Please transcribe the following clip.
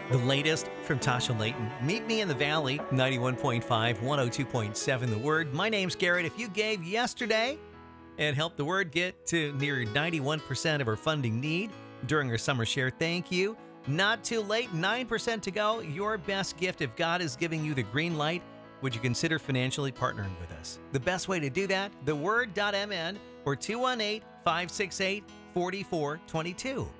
The latest from Tasha Layton. Meet me in the Valley, 91.5, 102.7 The Word. My name's Garrett. If you gave yesterday and helped the Word get to near 91% of our funding need during our summer share, thank you. Not too late, 9% to go. Your best gift, if God is giving you the green light, would you consider financially partnering with us? The best way to do that, theword.mn or 218-568-4422.